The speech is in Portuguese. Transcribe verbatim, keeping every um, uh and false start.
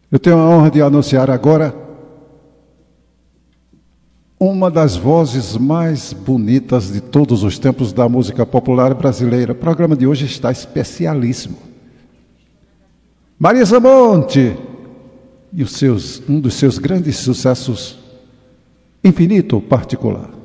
Eu tenho a honra de anunciar agora uma das vozes mais bonitas de todos os tempos da música popular brasileira. O programa de hoje está especialíssimo. Marisa Monte e os seus, um dos seus grandes sucessos, Infinito Particular.